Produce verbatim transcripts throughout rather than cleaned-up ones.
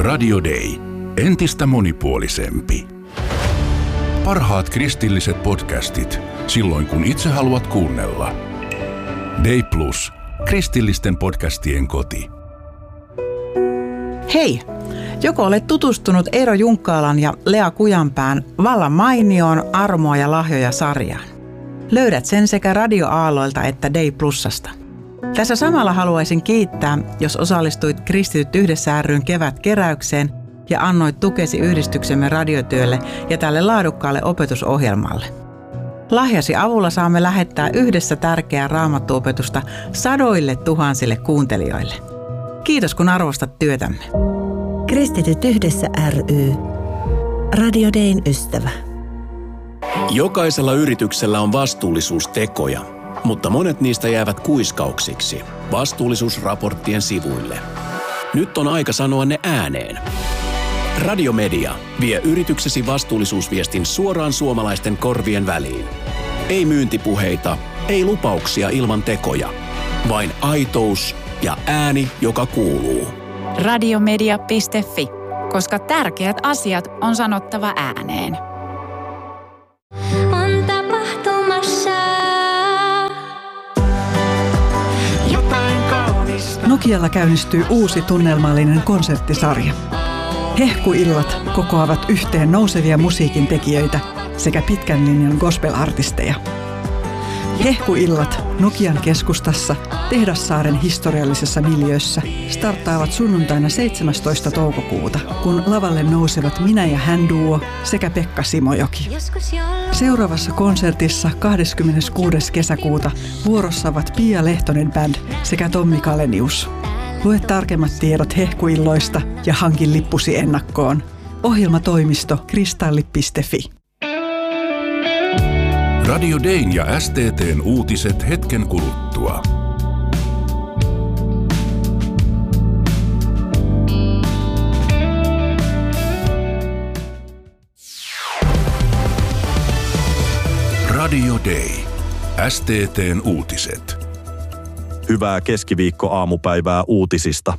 Radio Day. Entistä monipuolisempi. Parhaat kristilliset podcastit silloin, kun itse haluat kuunnella. Day Plus. Kristillisten podcastien koti. Hei! Joko olet tutustunut Eero Junkkaalan ja Lea Kujanpään vallan mainioon Armoa ja lahjoja -sarjaan? Löydät sen sekä radioaalloilta että Day Plusasta. Tässä samalla haluaisin kiittää, jos osallistuit Kristityt yhdessä ry:n kevätkeräykseen ja annoit tukesi yhdistyksemme radiotyölle ja tälle laadukkaalle opetusohjelmalle. Lahjasi avulla saamme lähettää yhdessä tärkeää raamattuopetusta sadoille tuhansille kuuntelijoille. Kiitos kun arvostat työtämme. Kristityt yhdessä ry. Radio Dayn ystävä. Jokaisella yrityksellä on vastuullisuustekoja, mutta monet niistä jäävät kuiskauksiksi vastuullisuusraporttien sivuille. Nyt on aika sanoa ne ääneen. Radiomedia vie yrityksesi vastuullisuusviestin suoraan suomalaisten korvien väliin. Ei myyntipuheita, ei lupauksia ilman tekoja, vain aitous ja ääni, joka kuuluu. Radiomedia piste fi, koska tärkeät asiat on sanottava ääneen. On tapahtumassa jotain kaunista. Nokialla käynnistyy uusi tunnelmallinen konserttisarja. Hehkuillat kokoavat yhteen nousevia musiikin tekijöitä sekä pitkän linjan gospel-artisteja. Hehkuillat Nokian keskustassa Tehdassaaren historiallisessa miljöössä starttaavat sunnuntaina seitsemästoista toukokuuta, kun lavalle nousevat Minä ja hän -duo sekä Pekka Simojoki. Seuraavassa konsertissa kahdeskymmeneskuudes kesäkuuta vuorossa ovat Pia Lehtonen Band sekä Tommi Kalenius. Lue tarkemmat tiedot hehkuilloista ja hankin lippusi ennakkoon. Ohjelmatoimisto kristalli piste fi. Radio Dayn ja S T T:n uutiset hetken kuluttua. Radio Day. S T T:n uutiset. Hyvää keskiviikko-aamupäivää uutisista.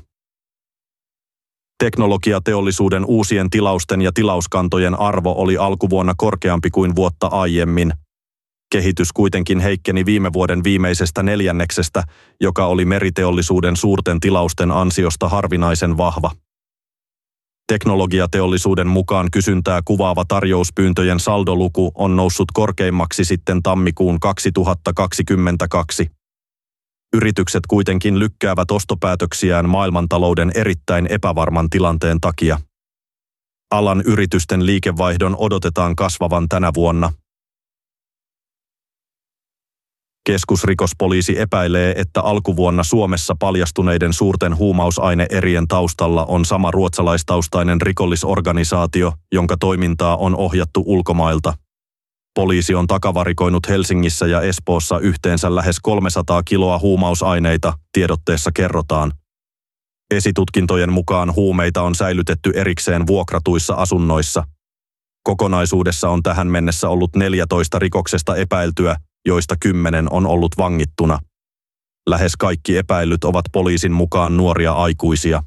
Teknologiateollisuuden uusien tilausten ja tilauskantojen arvo oli alkuvuonna korkeampi kuin vuotta aiemmin. Kehitys kuitenkin heikkeni viime vuoden viimeisestä neljänneksestä, joka oli meriteollisuuden suurten tilausten ansiosta harvinaisen vahva. Teknologiateollisuuden mukaan kysyntää kuvaava tarjouspyyntöjen saldoluku on noussut korkeimmaksi sitten tammikuun kaksituhattakaksikymmentäkaksi. Yritykset kuitenkin lykkäävät ostopäätöksiään maailmantalouden erittäin epävarman tilanteen takia. Alan yritysten liikevaihdon odotetaan kasvavan tänä vuonna. Keskusrikospoliisi epäilee, että alkuvuonna Suomessa paljastuneiden suurten huumausaine-erien taustalla on sama ruotsalaistaustainen rikollisorganisaatio, jonka toimintaa on ohjattu ulkomailta. Poliisi on takavarikoinut Helsingissä ja Espoossa yhteensä lähes kolmesataa kiloa huumausaineita, tiedotteessa kerrotaan. Esitutkintojen mukaan huumeita on säilytetty erikseen vuokratuissa asunnoissa. Kokonaisuudessa on tähän mennessä ollut neljätoista rikoksesta epäiltyä, joista kymmenen on ollut vangittuna. Lähes kaikki epäillyt ovat poliisin mukaan nuoria aikuisia.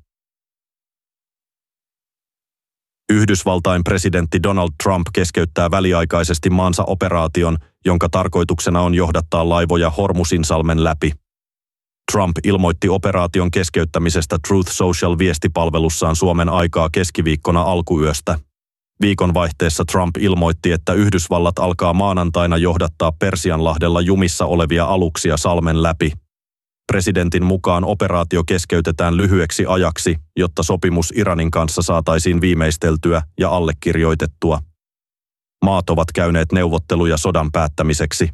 Yhdysvaltain presidentti Donald Trump keskeyttää väliaikaisesti maansa operaation, jonka tarkoituksena on johdattaa laivoja Hormuzinsalmen läpi. Trump ilmoitti operaation keskeyttämisestä Truth Social-viestipalvelussaan Suomen aikaa keskiviikkona alkuyöstä. Viikonvaihteessa Trump ilmoitti, että Yhdysvallat alkaa maanantaina johdattaa Persianlahdella jumissa olevia aluksia salmen läpi. Presidentin mukaan operaatio keskeytetään lyhyeksi ajaksi, jotta sopimus Iranin kanssa saataisiin viimeisteltyä ja allekirjoitettua. Maat ovat käyneet neuvotteluja sodan päättämiseksi.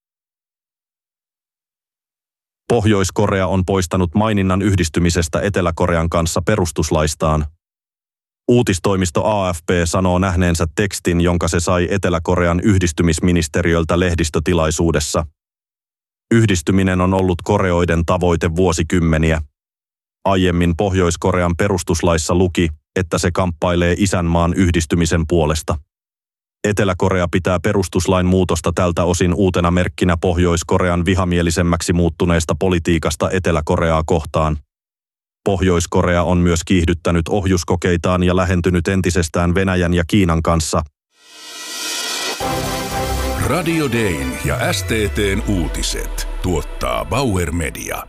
Pohjois-Korea on poistanut maininnan yhdistymisestä Etelä-Korean kanssa perustuslaistaan. Uutistoimisto A F P sanoo nähneensä tekstin, jonka se sai Etelä-Korean yhdistymisministeriöltä lehdistötilaisuudessa. Yhdistyminen on ollut koreoiden tavoite vuosikymmeniä. Aiemmin Pohjois-Korean perustuslaissa luki, että se kamppailee isänmaan yhdistymisen puolesta. Etelä-Korea pitää perustuslain muutosta tältä osin uutena merkkinä Pohjois-Korean vihamielisemmäksi muuttuneesta politiikasta Etelä-Koreaa kohtaan. Pohjois-Korea on myös kiihdyttänyt ohjuskokeitaan ja lähentynyt entisestään Venäjän ja Kiinan kanssa. Radio Dayn ja S T T:n uutiset tuottaa Bauer Media.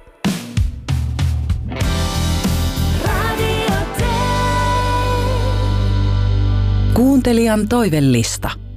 Kuuntelijan toivellista.